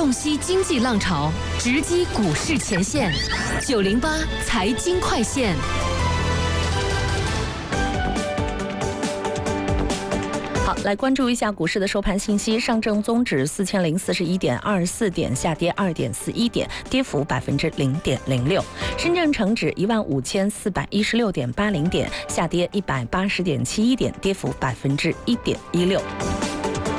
洞悉经济浪潮，直击股市前线。908财经快线。 好，来关注一下股市的收盘信息。上证综指4041.24点，下跌2.41点，跌幅0.06%。深证成指15416.80点，下跌180.71点，跌幅1.16%。